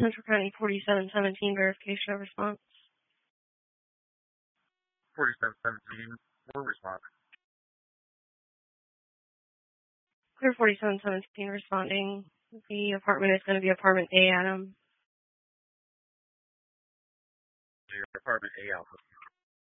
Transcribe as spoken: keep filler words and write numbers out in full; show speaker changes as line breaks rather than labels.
Central County forty-seven seventeen verification of response.
forty-seven seventeen, we're responding.
Clear forty-seven seventeen responding. The apartment is going to be apartment A, Adam.
Your apartment A, Alpha.